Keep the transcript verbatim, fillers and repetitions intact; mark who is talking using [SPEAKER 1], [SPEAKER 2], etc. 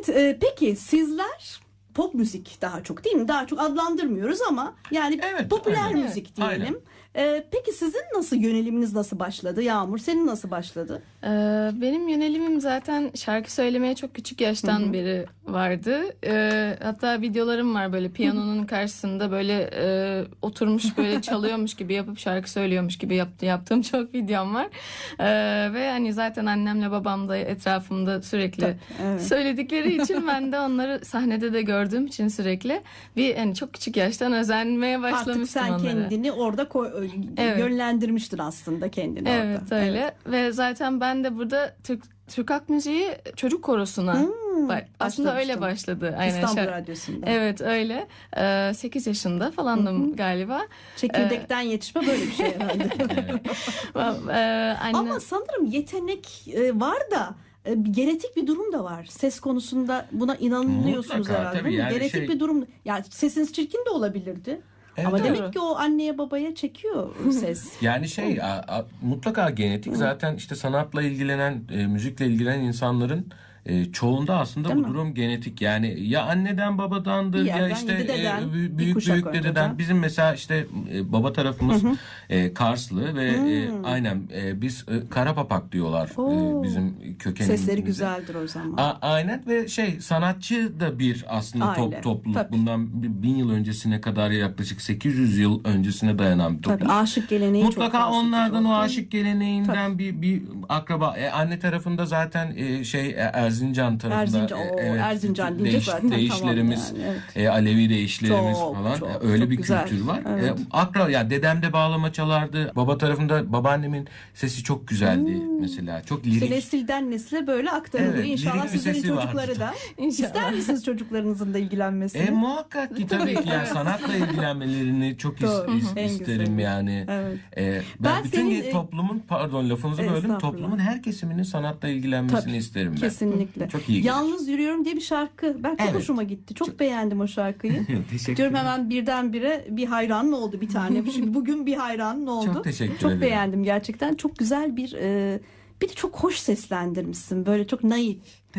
[SPEAKER 1] Evet, e, peki sizler pop müzik daha çok değil mi? Daha çok adlandırmıyoruz ama yani
[SPEAKER 2] Evet,
[SPEAKER 1] popüler
[SPEAKER 2] aynen.
[SPEAKER 1] müzik diyelim.
[SPEAKER 2] Aynen.
[SPEAKER 1] E, peki sizin nasıl yöneliminiz nasıl başladı? Yağmur, senin nasıl başladı?
[SPEAKER 3] Ee, benim yönelimim zaten şarkı söylemeye çok küçük yaştan
[SPEAKER 1] Hı hı.
[SPEAKER 3] beri vardı. Ee, hatta videolarım var böyle piyanonun karşısında böyle e, oturmuş böyle çalıyormuş gibi yapıp şarkı söylüyormuş gibi yaptı, yaptığım çok videom var. Ee, ve hani zaten annemle babam da etrafımda sürekli
[SPEAKER 1] Tabii, evet.
[SPEAKER 3] söyledikleri için ben de onları sahnede de gördüğüm için sürekli bir hani çok küçük yaştan özenmeye başlamıştım
[SPEAKER 1] Artık sen
[SPEAKER 3] onlara.
[SPEAKER 1] kendini orada koy,
[SPEAKER 3] Evet.
[SPEAKER 1] yönlendirmiştin aslında kendini
[SPEAKER 3] Evet
[SPEAKER 1] orada.
[SPEAKER 3] öyle
[SPEAKER 1] Evet.
[SPEAKER 3] ve zaten ben de burada Türk Türk Halk Müziği çocuk korosuna
[SPEAKER 1] Hmm,
[SPEAKER 3] bak, aslında öyle
[SPEAKER 1] başlamıştın.
[SPEAKER 3] başladı. Aynen.
[SPEAKER 1] İstanbul
[SPEAKER 3] Şar-
[SPEAKER 1] Radyosu'nda.
[SPEAKER 3] Evet öyle. Ee, sekiz yaşında falandım galiba.
[SPEAKER 1] Çekirdekten yetişme böyle bir şey herhalde.
[SPEAKER 3] Ee, anne...
[SPEAKER 1] Ama sanırım yetenek e, var da e, genetik bir durum da var. Ses konusunda buna inanıyorsunuz
[SPEAKER 2] Mutlaka,
[SPEAKER 1] herhalde.
[SPEAKER 2] tabii.
[SPEAKER 1] Değil mi?
[SPEAKER 2] Yani
[SPEAKER 1] Genetik
[SPEAKER 2] şey-
[SPEAKER 1] bir durum. Yani sesiniz çirkin de olabilirdi.
[SPEAKER 2] Evet,
[SPEAKER 1] Ama
[SPEAKER 2] doğru.
[SPEAKER 1] demek ki o anneye babaya çekiyor ses.
[SPEAKER 2] Yani şey a, a, mutlaka genetik. Zaten işte sanatla ilgilenen, e, müzikle ilgilenen insanların e, çoğunda aslında
[SPEAKER 1] Değil
[SPEAKER 2] bu
[SPEAKER 1] mi?
[SPEAKER 2] durum genetik. Yani ya anneden babadandır
[SPEAKER 1] Bir
[SPEAKER 2] ya
[SPEAKER 1] yerden,
[SPEAKER 2] işte
[SPEAKER 1] ya dededen,
[SPEAKER 2] e,
[SPEAKER 1] bir
[SPEAKER 2] büyük büyük
[SPEAKER 1] kuşak
[SPEAKER 2] büyük dededen.
[SPEAKER 1] önceden.
[SPEAKER 2] Bizim mesela işte e, baba tarafımız e, Karslı ve e, aynen e, biz e, Karapapak diyorlar e,
[SPEAKER 1] Oo.
[SPEAKER 2] bizim kökenimize.
[SPEAKER 1] Sesleri güzeldir o zaman.
[SPEAKER 2] A- aynen ve şey sanatçı da bir aslında
[SPEAKER 1] Aile,
[SPEAKER 2] top, topluluk.
[SPEAKER 1] tabii.
[SPEAKER 2] Bundan bir- bin yıl öncesine kadar yaklaşık sekiz yüz yıl öncesine dayanan bir topluluk.
[SPEAKER 1] Tabii aşık geleneği çok
[SPEAKER 2] Mutlaka
[SPEAKER 1] fazla.
[SPEAKER 2] onlardan
[SPEAKER 1] Çok.
[SPEAKER 2] o aşık geleneğinden bir bir akraba. E, anne tarafında zaten e, şey e, Erzincan tarafında.
[SPEAKER 1] Erzincan,
[SPEAKER 2] e,
[SPEAKER 1] o Erzincan deyince
[SPEAKER 2] değiş,
[SPEAKER 1] zaten
[SPEAKER 2] değişlerimiz,
[SPEAKER 1] tamam yani, evet.
[SPEAKER 2] e, Alevi değişlerimiz
[SPEAKER 1] Çok,
[SPEAKER 2] falan.
[SPEAKER 1] çok,
[SPEAKER 2] E, öyle
[SPEAKER 1] çok
[SPEAKER 2] bir
[SPEAKER 1] güzel.
[SPEAKER 2] kültür var.
[SPEAKER 1] Evet.
[SPEAKER 2] E, akra ya dedem de bağlama çalardı. Baba tarafında babaannemin sesi çok güzeldi mesela. Çok lirik.
[SPEAKER 1] İşte nesilden nesile böyle aktarılıyor.
[SPEAKER 2] Evet,
[SPEAKER 1] İnşallah
[SPEAKER 2] lirik bir
[SPEAKER 1] sizlerin
[SPEAKER 2] sesi
[SPEAKER 1] çocukları
[SPEAKER 2] vardı.
[SPEAKER 1] da.
[SPEAKER 3] İnşallah.
[SPEAKER 1] İster misiniz çocuklarınızın da ilgilenmesini?
[SPEAKER 2] E muhakkak ki tabii ki yani sanatla ilgilenmelerini çok is-
[SPEAKER 1] Doğru.
[SPEAKER 2] is-
[SPEAKER 1] En
[SPEAKER 2] isterim
[SPEAKER 1] güzeli.
[SPEAKER 2] yani.
[SPEAKER 1] Evet.
[SPEAKER 2] E, ben,
[SPEAKER 1] Ben
[SPEAKER 2] bütün
[SPEAKER 1] senin, e,
[SPEAKER 2] toplumun pardon lafınızı böldüm.
[SPEAKER 1] Estağfurullah.
[SPEAKER 2] Toplumun her kesiminin sanatla ilgilenmesini
[SPEAKER 1] Tabii,
[SPEAKER 2] isterim ben.
[SPEAKER 1] kesinlikle.
[SPEAKER 2] Çok iyi gelir.
[SPEAKER 1] Yalnız Yürüyorum diye bir şarkı. Ben çok
[SPEAKER 2] Evet.
[SPEAKER 1] hoşuma gitti. Çok, beğendim o şarkıyı.
[SPEAKER 2] Teşekkür
[SPEAKER 1] Diyorum
[SPEAKER 2] ederim.
[SPEAKER 1] hemen birdenbire bir hayranın oldu bir tane. Şimdi bugün bir hayranın oldu.
[SPEAKER 2] Çok teşekkür
[SPEAKER 1] Çok
[SPEAKER 2] ederim.
[SPEAKER 1] beğendim gerçekten. Çok güzel bir e, bir de çok hoş seslendirmişsin. Böyle çok naif.